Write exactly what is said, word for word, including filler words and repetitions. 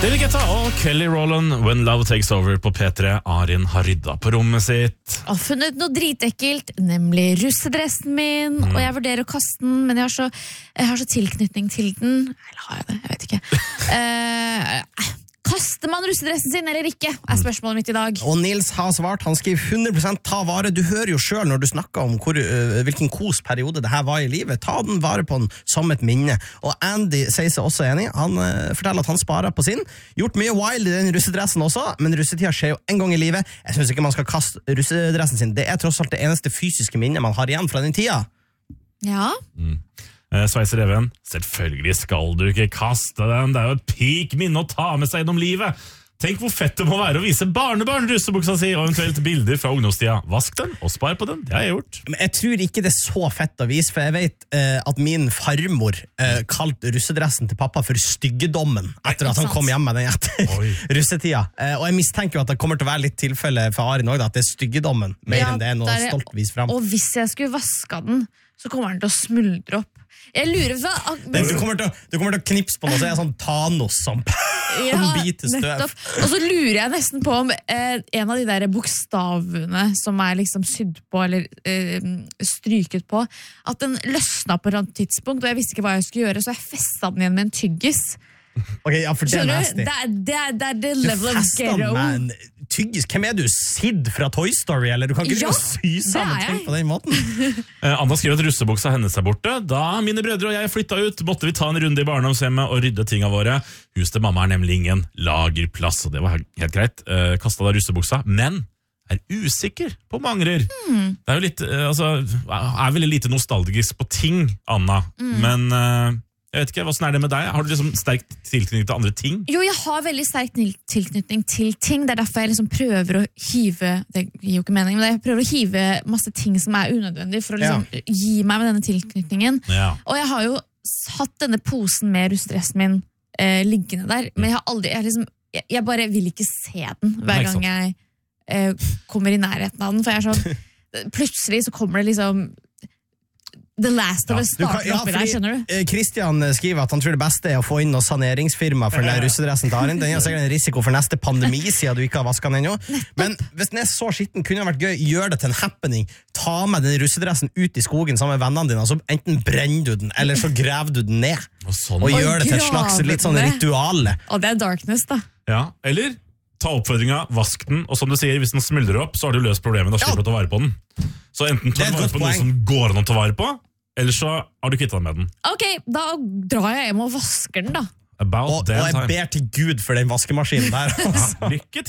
David Guetta og Kelly Rowland, When Love Takes Over på P tre. Arin har rydda på rommet sitt. Og funnet noe dritekkelt, nemlig russedressen min. Mm. Og jeg vurderer å kaste den, men jeg har så, jeg har så tilknytning til den. Eller har jeg det? Jeg vet ikke. uh, Kaster man russedressen sin eller ikke, er spørsmålet mitt i dag. Og Nils har svart, han skriver hundre prosent ta vare. Du hører jo selv når du snakker om hvor, uh, hvilken kosperiode det her var i livet. Ta den vare på den som et minne. Og Andy sier seg også enig. Han uh, forteller at han sparer på sin. Gjort mye wild i den russedressen også, men russetida skjer jo en gang i livet. Jeg synes ikke man skal kaste russedressen sin. Det er tross alt det eneste fysiske minnet man har igjen fra den tida. Ja. Mm. Sveiser Even, selvfølgelig skal du ikke kaste den. Det er jo et peak minne å ta med seg gjennom livet. Tenk hvor fett det må være å vise barnebarn russebuksa si, og eventuelt bilder fra ungdomstida. Vask den og spar på den, det har jeg gjort. Men jeg tror ikke det er så fett å vise, for jeg vet eh, at min farmor eh, kalte russedressen til pappa for styggedommen, etter at han kom hjem med den etter russetida. Eh, og jeg mistenker jo at det kommer til å være litt tilfelle for Arin også, at det er styggedommen, mer ja, enn det er noe stolt vis frem. Og hvis jeg skulle vaske den, så kommer den til å smuldre opp. Jeg lurer hva... Du kommer til å, du kommer til å knipse på noe, så er jeg sånn Thanos som ja, biter støv. Nettopp. Og så lurer jeg nesten på om eh, en av de der bokstavene som er liksom sydd på, eller eh, stryket på, at den løsna på et tidspunkt, og jeg visste ikke hva jeg skulle gjøre, så jeg festet den igjen med en tyggis. Ok, ja, for det er nasty. Det er, det er, det er the level of ghetto. Tyggis, hvem er du? Sid fra Toy Story, eller? Du kan ikke ja, sy sammen ting på den måten. eh, Anna skriver at russebuksa hennes er borte. Da mine brødre og jeg flyttet ut, måtte vi ta en runde i barndomshjemmet og rydde tingene våre. Hus til mamma er nemlig ingen lagerplass, og det var helt greit. Eh, kastet da russebuksa, men er usikker på mangler. Mm. Det er jo litt, eh, altså, er veldig lite nostalgisk på ting, Anna, mm. men... Eh, Jeg vet ikke, hvordan er det med deg? Har du liksom sterk tilknytning til andre ting? Jo, jeg har veldig sterk tilknytning til ting. Det er derfor jeg liksom prøver å hive, det gir jo ikke mening, men jeg prøver å hive masse ting som er unødvendig for å liksom ja. gi meg med denne tilknytningen. Ja. Og jeg har jo hatt denne posen med russedressen min eh, liggende der, men jeg har aldri, jeg, liksom, jeg, jeg bare vil ikke se den hver gang jeg eh, kommer i nærheten av den, for jeg er sånn, plutselig så kommer det liksom... The last of us ja. starter ja, oppi der, skjønner du? Kristian skriver at han tror det beste er å få inn noe saneringsfirma for den russedressen til Arin. Den er sikkert en risiko for neste pandemi, siden du ikke har vasket den ennå. Men hvis den er så skitten, kunne det vært gøy, gjør det til en happening. Ta med den russedressen ut i skogen sammen med vennene dine, så enten brenner du den, eller så graver du den ned. Og, sånn. og gjør det til et slags litt sånn rituale. Og det er darkness, da. Ja, eller... Ta oppfordringa, vask den, og som du sier, hvis den smuldrer opp, så har du løst problemet, da slipper du ja. å ta vare på den. Så enten tar du vare på noe som går an å ta vare på, eller så har du kvittet med den. Ok, da drar jeg hjem og vasker den da. Og, og jeg ber til Gud for den vaskemaskinen der. Ja, lykke til.